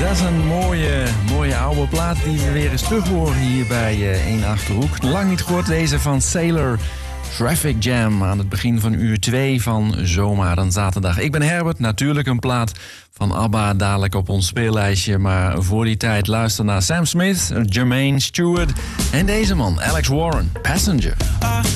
Dat is een mooie oude plaat die we weer eens terug horen hier bij 1 Achterhoek. Lang niet gehoord, deze van Sailor. Traffic Jam aan het begin van uur 2 van Zomaar een Zaterdag. Ik ben Herbert, natuurlijk een plaat van ABBA dadelijk op ons speellijstje. Maar voor die tijd luister naar Sam Smith, Jermaine Stewart en deze man, Alex Warren, Passenger.